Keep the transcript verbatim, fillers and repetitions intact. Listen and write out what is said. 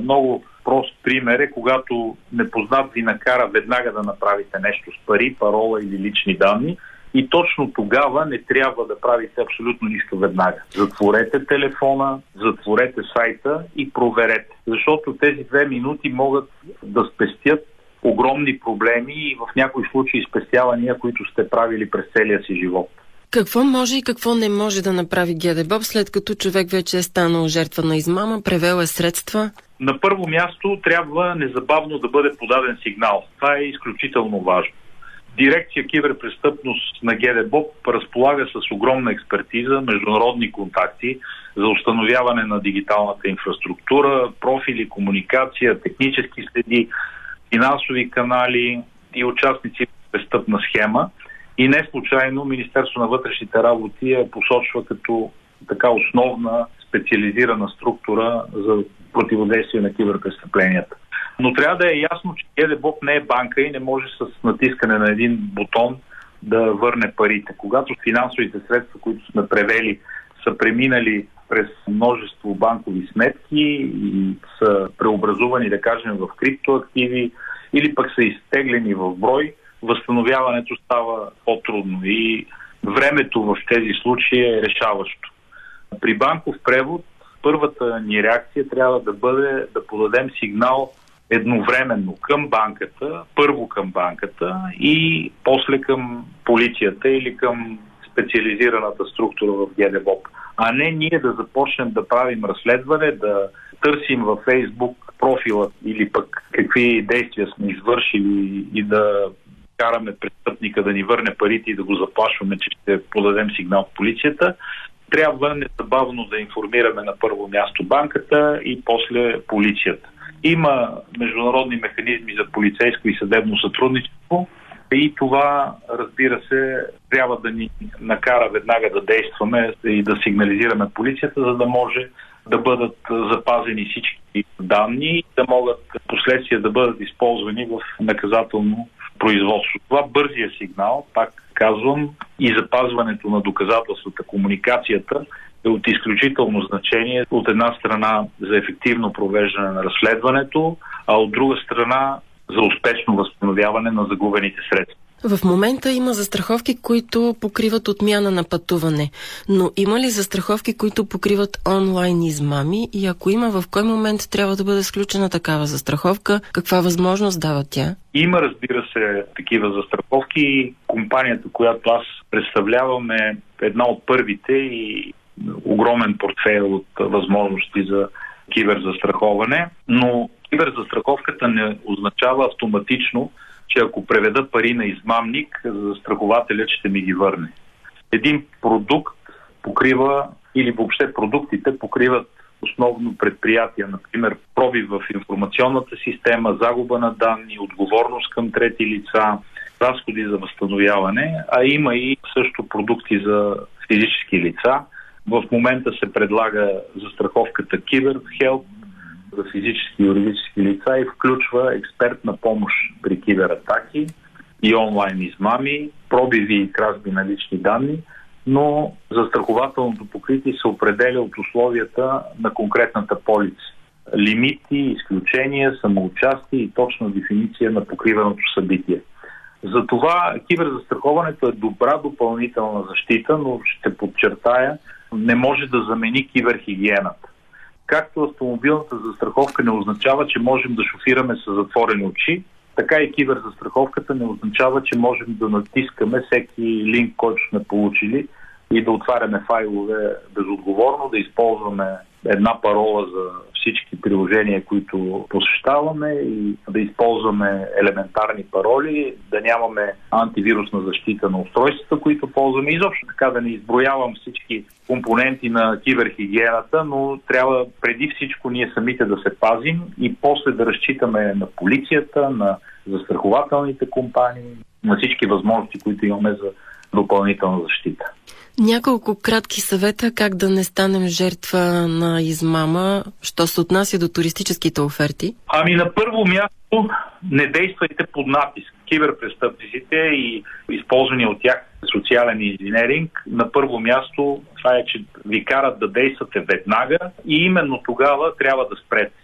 Много прост пример е, когато непознат ви накара веднага да направите нещо с пари, парола или лични данни. И точно тогава не трябва да правите абсолютно нищо веднага. Затворете телефона, затворете сайта и проверете. Защото тези две минути могат да спестят огромни проблеми и в някои случаи спестявания, които сте правили през целия си живот. Какво може и какво не може да направи ГДБОП, след като човек вече е станал жертва на измама, превел е средства? На първо място трябва незабавно да бъде подаден сигнал. Това е изключително важно. Дирекция киберпрестъпност на ГДБОП разполага с огромна експертиза, международни контакти за установяване на дигиталната инфраструктура, профили, комуникация, технически следи, финансови канали и участници в престъпна схема. И не случайно Министерство на вътрешните работи я посочва като така основна специализирана структура за противодействие на киберпрестъпленията. Но трябва да е ясно, че ГДБОП не е банка и не може с натискане на един бутон да върне парите. Когато финансовите средства, които сме превели, са преминали през множество банкови сметки и са преобразувани, да кажем, в криптоактиви или пък са изтеглени в брой, възстановяването става по-трудно и времето в тези случаи е решаващо. При банков превод първата ни реакция трябва да бъде да подадем сигнал едновременно към банката, първо към банката и после към полицията или към специализираната структура в ГДБОП. А не ние да започнем да правим разследване, да търсим във Фейсбук профила или пък какви действия сме извършили и да караме престъпника да ни върне парите и да го заплашваме, че ще подадем сигнал в полицията. Трябва незабавно да информираме на първо място банката и после полицията. Има международни механизми за полицейско и съдебно сътрудничество и това, разбира се, трябва да ни накара веднага да действаме и да сигнализираме полицията, за да може да бъдат запазени всички данни и да могат последствия да бъдат използвани в наказателно производство. Това бързия сигнал, пак казвам, и запазването на доказателствата, комуникацията е от изключително значение. От една страна за ефективно провеждане на разследването, а от друга страна за успешно възстановяване на загубените средства. В момента има застраховки, които покриват отмяна на пътуване, но има ли застраховки, които покриват онлайн измами и ако има, в кой момент трябва да бъде сключена такава застраховка? Каква възможност дава тя? Има, разбира се, такива застраховки. Компанията, която аз представлявам, е една от първите и огромен портфейл от възможности за киберзастраховане, но киберзастраховката не означава автоматично, че ако преведа пари на измамник, застрахователят ще ми ги върне. Един продукт покрива, или въобще продуктите покриват основно предприятия, например пробив в информационната система, загуба на данни, отговорност към трети лица, разходи за възстановяване, а има и също продукти за физически лица. В момента се предлага застраховката Киберхелп за физически и юридически лица и включва експертна помощ при кибератаки и онлайн измами, пробиви и кражби на лични данни, но застрахователното покритие се определя от условията на конкретната полица. Лимити, изключения, самоучастие и точна дефиниция на покриваното събитие. Затова киберзастраховането е добра допълнителна защита, но ще подчертая, не може да замени киберхигиената. Както автомобилната застраховка не означава, че можем да шофираме с затворени очи, така и киберзастраховката не означава, че можем да натискаме всеки линк, който сме получили и да отваряме файлове безотговорно, да използваме една парола за всички приложения, които посещаваме и да използваме елементарни пароли, да нямаме антивирусна защита на устройствата, които ползваме. Изобщо така да не изброявам всички компоненти на киберхигиената, но трябва преди всичко ние самите да се пазим и после да разчитаме на полицията, на застрахователните компании, на всички възможности, които имаме за допълнителна защита. Няколко кратки съвета как да не станем жертва на измама, що се отнася до туристическите оферти? Ами на първо място не действайте под натиск. Киберпрестъпниците и използвания от тях социален инженеринг, на първо място това е, че ви карат да действате веднага и именно тогава трябва да спрете.